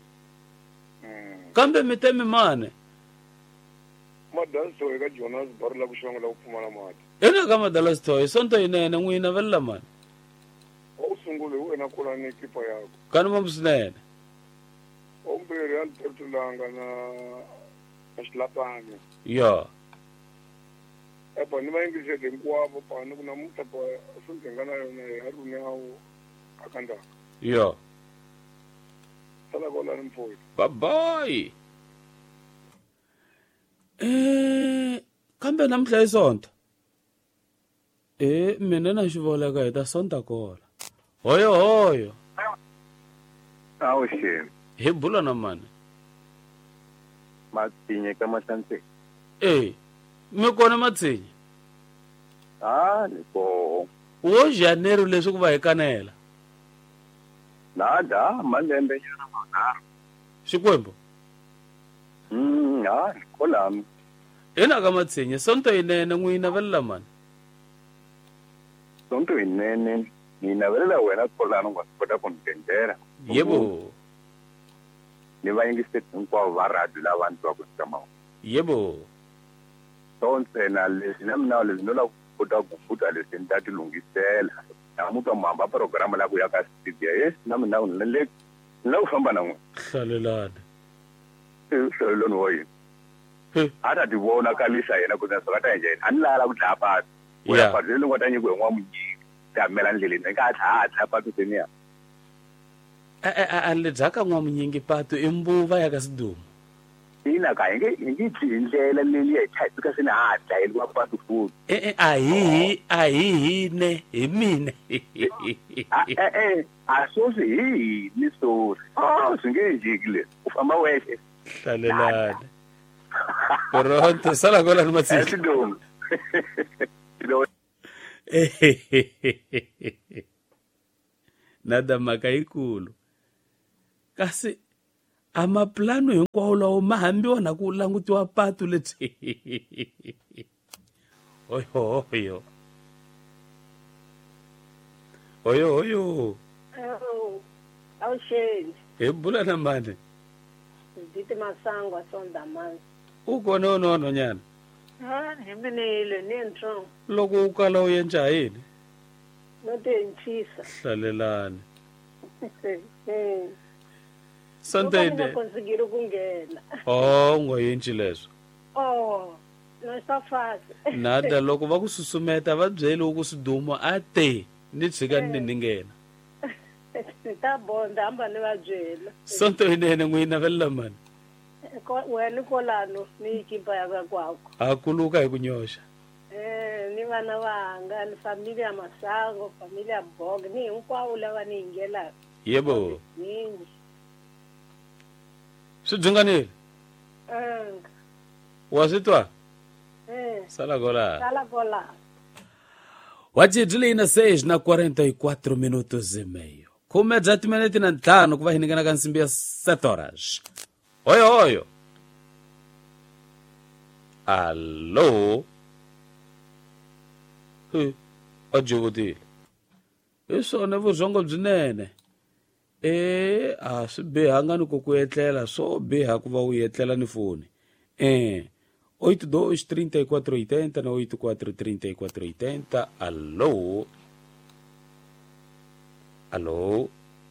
kambe mi temi mane madanso eka Johannesburg la ku xongela ku pfumala mati ena ka Madalas Toy sonto yinene n'wina velela mani u sungule wena kula ni ekipa yako kani mo swinene ombirhi ya Ntutulanga na Xilapani ya epa ni va yingisele hinkwavo pani ku namuntlha pa sunghenga na yona ya runyawo akanda ya sala kola ni mfoyi babayi eh kambe namhla isonto eh mina na xivoleka hi ta sonta kola hoyo hoyo awushe hi bula na mani matsinye ka Mahlantseni eh mi kona matsinye ah ni ko wo Janeiro leswi ku va hi kanela nada malembe nyana manharhu Xikwembu mm ah kolami ena ka matsinye sonto yinene n'wina velela mani sonto yinene mina velela wena kolani nga kota ku ndendera yebo ni va yingisele hinkwavo va radio lava ni twa ku tshama yebo sonse na leswi na mina leswi no la kota ku futa leswi ni ta ti lungisela namuka mhamba program la ku ya ka studio yes na mina ni le la ku famba na n'we hlalelana hlalelana wa yini ata ti vona kalisa yena ku naswo ka ta njeni a ni lala ku dlaya patu ya patu leyi nga ta nyikiwe n'wa munyiki ta mela ndleleni ni nga tlhaya tlhaya patu seniya a le dzaka n'wa munyingi patu i mbuva ya ka Sidumo ina ka yinge yingi ndlela leyi ya chayisa sini ha dlayeli wa patu futhi eh a hi a hi ne hi mina eh eh a so si hi ni so oh singe njikile u famba wehe hlalelana pronto sala kola ni matsi Sidumo nada maka ikulu kasi amaplano hinkwawo lawo ma hambiwa na ku langutiwa patu lebyi oyo oyo oyo oyo awusheli he bula na mani nditi Masango sonda mani u kona onono nyana ha himenele ni ntro loko u kala u yenja yini no te nchisa hlalelana eh sonto ine konsigiro kungena oh ngoyinci leswo oh no safasi nada loko va ku susumeta va byeli u ku Sidumo a te ni tshika ni ningena ta bonda amba ni va byela sonto inene n'wina velela mani wena kolano ni kipa ya kwakho a kuluka hi ku nyoxa eh ni vana vanga ni familia Masango familia Bog ni hinkwavo lava ni ingela yebo ningi swidzunganile eh wa swi twa eh sala kola sala kola wajidile ina seis na quarenta e quatro minutos e meio khume bya timinete na ntlhanu ku va hi ningana ka nsimbi ya sete horas hoyo hoyo allo he ajewotile hi swona vurhongo byinene e a swi bihanga ni ku ku etlela swo biha ku va u etlela ni foni eh oito dois trinta e quatro oitenta na oito quatro trinta e quatro oitenta allo allo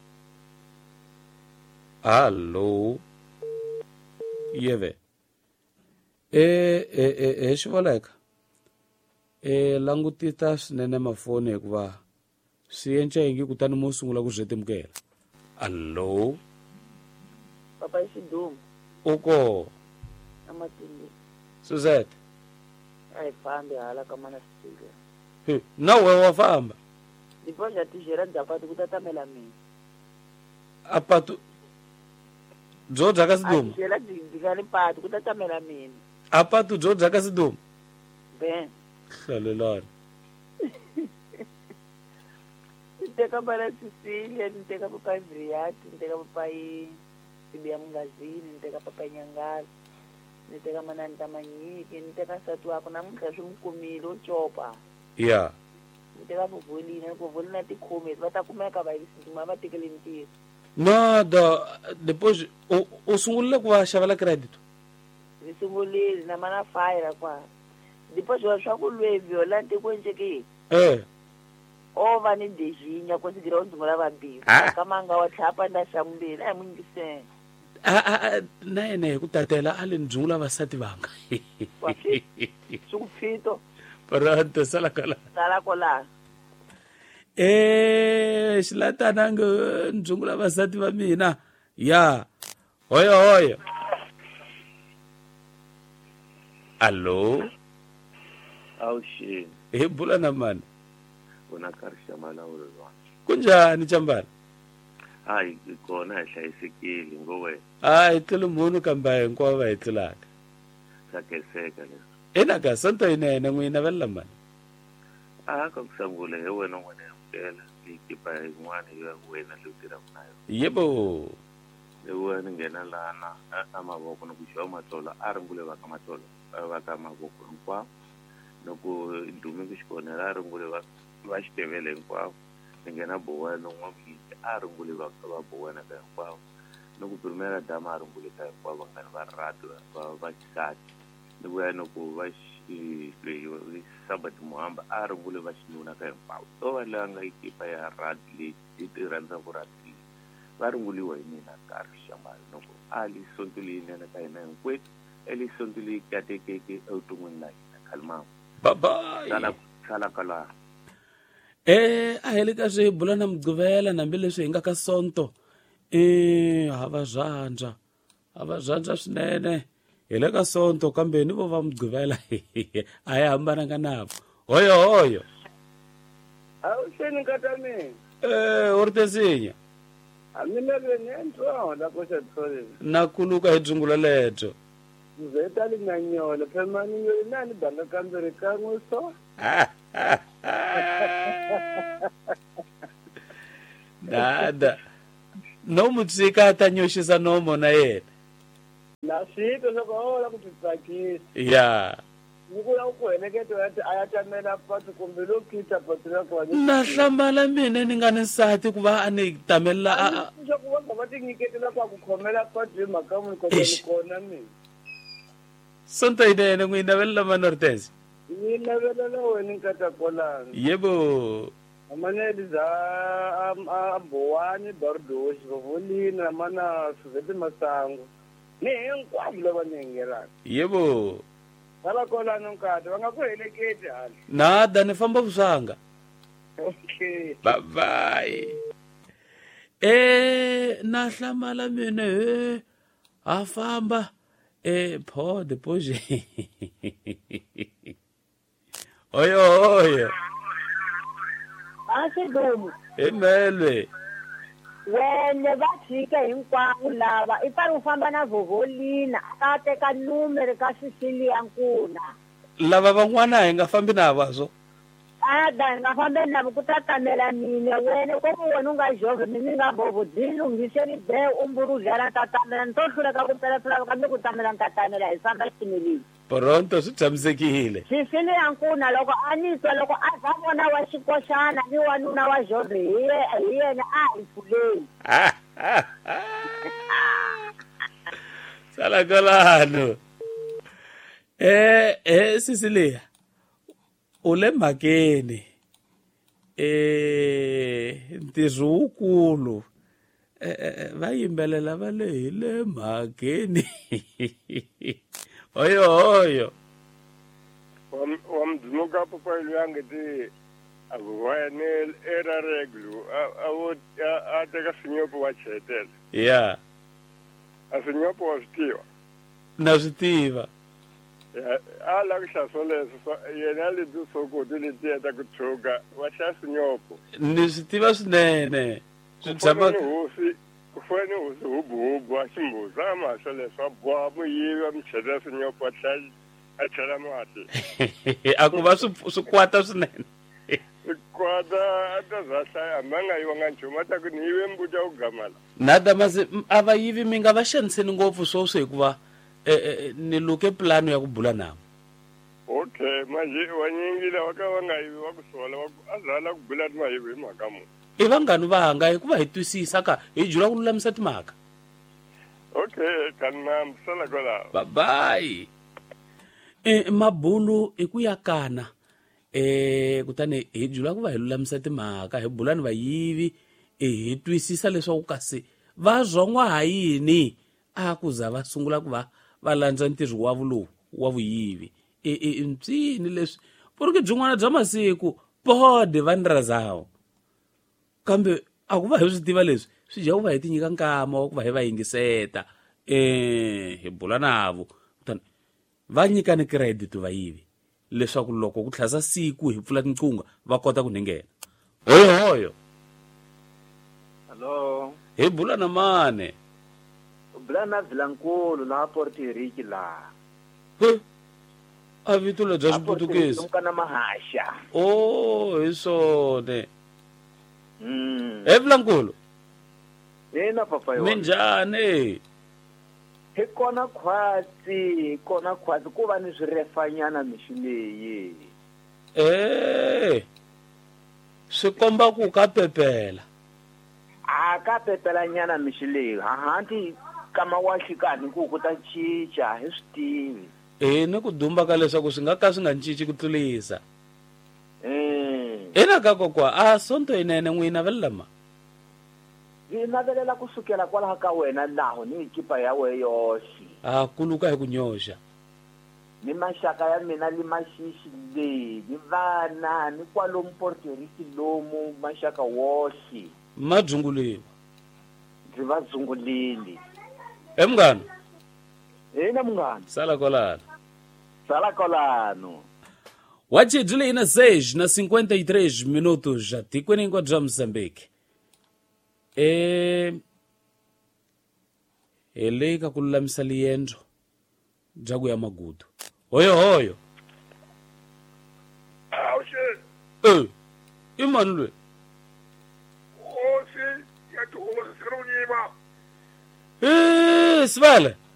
allo yeve e e e e swi voleka e langutita swinene mafoni hikuva swi endla yingi kutani mo sungula ku byetemukela allo papa Xidumu uko amatindi Suzette ai fambi hala ka mana sitile he na wewe wafamba ndipoja tijera ndapati kutatamela mina apatu byo dzaka Sidumu tijera ndikali pati kutatamela mina apatu byo dzaka Sidumu ben hlalelana Niteka para Cecília, niteka papai Vriati, niteka papai Sibia Mungazini, niteka papai Nyangazi, niteka manani Tamanyiki, niteka satu wako na mkha shumkumile uchopa. Yeah. Niteka kuvulina, kuvulina tikhume, vatakumeka vaisima vatikele ntiro. Nada, depois o o sungulile ku va xavela credit. Visungulile na mana fire kwa. Depois wa swa ku lwevyo la tikwenjeki. Eh. Ova ni dejinya konsigira unzungula vabizi kamanga wa thapa ndashamubili ai mungisene a na yena ku tatela a le ndzungula vasati vanga sukufito pronto sala kala sala kola eh xilatana ngo ndzungula vasati va mina ya hoyo hoyo allo awushini he bula na mani kona karisha malawulo lwana kunjani chambala hayi kona ehlayisekile ngowe hayi tele munhu kamba hinkwavo va hetlelaka sakeseka leswi ena ka santo yinene n'wina va lamani a ka ku sangula hi wena n'wana yamukela ikipa yin'wana ya wena leyi tirhaka na yona yebo leyi ni nghena lana a mavoko ni ku xava matsolo a ringule va ka matsolo va ka mavoko hinkwawo loko dume ku xikonela a ringule va va xitevele hinkwavo ni nghena bowena n'wamhiti a ringule va va bowena ka hinkwavo ni ku pimela dama a ringule ka hinkwavo va nga va rati va va xisati ni vuya ni ku va leyi sabati muhamba a ringule va xinuna ka hinkwavo to va leyi a nga ekipa ya rati leyi yi ti rhandzaka rati va ringuliwa hi mina nkarhi xambalo loko a li sonto leyinene ka hina hinkwerhu eli sonto leyi katekeke evuton'wini la hina khalimama bye sala sala kala eh a hele ka swi bula na mugqivela nambi leswi hi nga ka sonto eh hava zandza hava zandza swinene hi le ka sonto kambe ni vo va mugqivela a hi hambananga navo hoyo hoyo awusheni nkata mina eh u ri tesinya a mina venentro la koxa tsole na kuluka hi dzungula lebyo zeta linganyola phemani yo nani banga kambere kan'we so nada no mutsika ta nyoxisa nomo na yena na swito swo hola ku titsakisa ya nikula ku heleketa yati ayatamela patu kumbe lo kita patela kwa na hlambala mina ni nga ni nsati ku va a ni tamela a swo ku va va tinyiketela kwa ku khomela patu makamu ko kona mina sonto yinene n'wina va lama nortense ni navelela wena nkata kolanga yebo amaneli za ambowani dordoshi vovolina mana suvete masango ni hinkwavo lava ni hengelaka yebo sala kolano nkata va nga ku heleketi hala nada ni famba vusanga okay bye bye eh na hlamala mina he a famba eh pho depois oyo oyo Asidumu emelwe wena vathike hinkwavo lava i pari u famba na vovolina ka teka numeri ka Sicilia nkuna lava van'wana hi nga fambi na vaso ada nga fambe navo ku tatamela mina wena komo wena u nga jove mini nga bovo dilungiseni be umburuzela tatamela nto hluleka ku pela hluleka kambe ku tamela ntatamela hi famba ximilini Pronto swi tshamisekile. Sisile yankuna loko a ni twa loko a za vona wa xikoxana ni wanuna wa Jobbe hi ye- hi yena a hi pfuleni. Sala kolano. Eh eh Sisilia. Ule makeni. Eh ntirho wukulu. Eh va yimbelela va le hi le makeni. Oyo oyo. wamdzunuka papa ilu yange ti avuwaene era reglu awo ateka sinyopo wa chetela Yeah. asinyopo wa sitiwa Na swi tiva. ala kusha soleso yena li du soko dili tieta kuchuka wa sha sinyopo Ni swi tiva swinene. Swi tshama kufani husi kufani husi hubuhubu wa ximbuza amasho leswo boha muyivi wa michetela sinyopo wa tlhela a chela mati a ku va swi swi kwata swinene. kwata a ta za hlaya hambi a nga yiwanga nchumu a ta ku ni yive mbuti ya ku gamala Na damasi a va yivi mi nga va xaniseni ngopfu swoswo hikuva eh, eh, ni luke plano ya ku bula navo. okay manje wanyingile wa ka va nga yivi wa ku sola wa ku a zala ku bula timayivi hi mhaka muni I vanghani vanga hikuva hi twisisa ka hi jula ku lulamisa timhaka. okay kanam sala kwalaho Bye bye. Eh mabulu i ku ya kana. Eh kutani hi jula ku va hi lulamisa timhaka hi bula ni vayivi eh hi twisisa leswaku kasi va zongwa ha yini a ku za va sungula ku va va landza ntirho wa vulowu wa vuyivi. E e ntsini leswi porque byin'wana bya masiku pode va nirazawo. Kambe a ku va hi swi tiva leswi swi dya ku va hi tinyika nkama wa ku va hi va yingiseta eh hi bula navo kutani va nyikani credit vayivi leswaku loko ku tlhasa siku hi pfula tinqunga va kota ku nghena. Hoyo hoyo. Hello. Hi bula na mane. Bula na Vilankulu la Puerto Rico la. He. A vito le bya Xiputukezi. Mkana mahasha. Oh, hi swone. Mm. He Vilankulu. Nena papa yo. Minjani? He kona khwatsi, kona khwatsi ku va ni swirefanyana mishileyi. Eh. Swi komba ku ka pepela. A ka pepela nyana mishileyi. Hahanti kama wa xikani ku ku ta chicha hi swi tivi. Eh ni ku dumba ka leswaku swi nga ka swi nga cinci ku tlulisa. Eh. Ina ka kokwa a sonto inene n'wina velama. Hi navelela kusukela kwalaha ka wena laho ni ekipa ya we yoxe. A kuluka hi ku nyoxa. Ni maxaka ya mina li maxixi leyi ni vana ni kwalomu Puerto Rico lomu maxaka woxe. Madzunguliwa. Ndzi va dzungulile. E munghana. Ina munghana. Sala kolano. Sala kolano. Wachidule ina seis na cinquenta e três minutos já tikweni kwa dra Moçambique. Eh eleka kululamisa liendro jagu ya magudu. Hoyo hoyo. awushe Eh imanulwe. osi ya tuhumo sikarunyiba Eh sibale.